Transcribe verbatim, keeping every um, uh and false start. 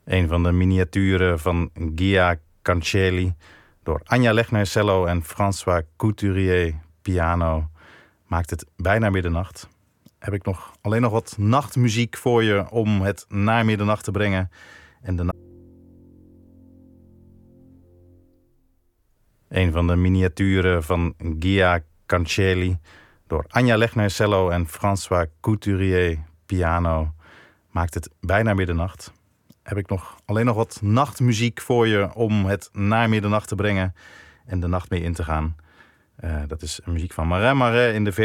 Een van de miniaturen van Gia Cancelli door Anja Legner cello en François Couturier piano maakt het bijna middernacht. Heb ik nog alleen nog wat nachtmuziek voor je om het naar middernacht te brengen. En de na- Een van de miniaturen van Gia Cancelli door Anja Legner cello en François Couturier piano maakt het bijna middernacht. Heb ik nog alleen nog wat nachtmuziek voor je om het naar middernacht te brengen en de nacht mee in te gaan. Uh, dat is muziek van Marin Marais in de